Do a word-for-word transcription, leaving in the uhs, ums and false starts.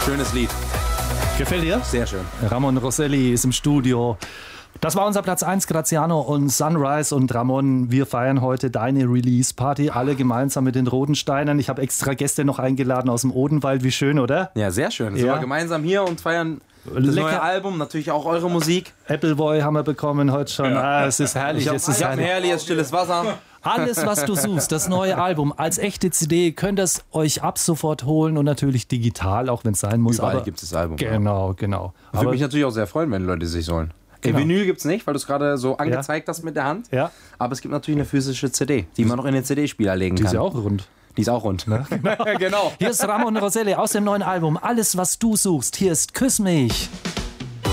Schönes Lied. Gefällt dir? Sehr schön. Ramon Rosselli ist im Studio. Das war unser Platz eins, Graziano und Sunrise. Und Ramon, wir feiern heute deine Release-Party, alle gemeinsam mit den Roten Steinern. Ich habe extra Gäste noch eingeladen aus dem Odenwald. Wie schön, oder? Ja, sehr schön. Ja. Sind wir gemeinsam hier und feiern das Lecker. neue Album, natürlich auch eure Musik. Appleboy haben wir bekommen heute schon. Ja. Ah, es ist herrlich. Ich habe es ist hab ein eine herrliches, stilles Wasser. Alles, was du suchst, das neue Album als echte C D, könnt ihr es euch ab sofort holen und natürlich digital, auch wenn es sein muss. Überall aber gibt es das Album. Genau, genau. Ich würde mich natürlich auch sehr freuen, wenn Leute sich sollen. Genau. Vinyl gibt es nicht, weil du es gerade so angezeigt hast mit der Hand. Ja. Aber es gibt natürlich eine physische C D, die man noch in den C D-Spieler legen Die kann. ist ja auch rund. Die ist auch rund. Ne? Genau. Hier ist Ramon Rosselli aus dem neuen Album. Alles, was du suchst. Hier ist Küss mich.